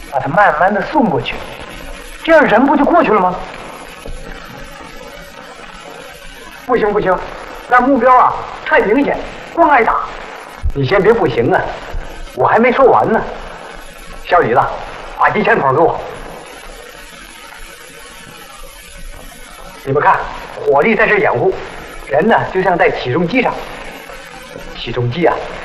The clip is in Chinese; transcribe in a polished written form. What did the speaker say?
把它慢慢的送过去，这样人不就过去了吗？不行不行，那目标啊太明显，光挨打。你先别不行啊，我还没说完呢。小李子，把机枪筒给我。你们看，火力在这掩护，人呢就像在起重机上。起重机啊，